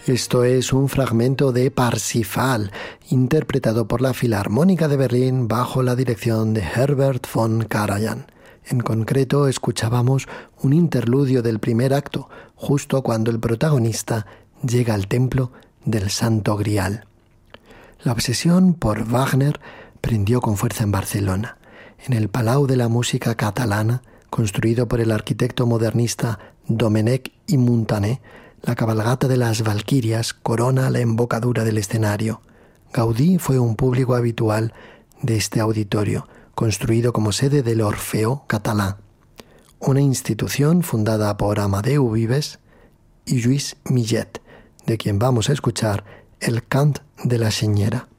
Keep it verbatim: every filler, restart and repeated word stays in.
Esto es un fragmento de Parsifal, interpretado por la Filarmónica de Berlín bajo la dirección de Herbert von Karajan. En concreto, escuchábamos un interludio del primer acto, justo cuando el protagonista llega al templo del Santo Grial. La obsesión por Wagner prendió con fuerza en Barcelona. En el Palau de la Música Catalana, construido por el arquitecto modernista Domènec i Montaner, la cabalgata de las Valquirias corona la embocadura del escenario. Gaudí fue un público habitual de este auditorio, construido como sede del Orfeó Català, una institución fundada por Amadeu Vives y Lluís Millet, de quien vamos a escuchar el Cant de la Senyera.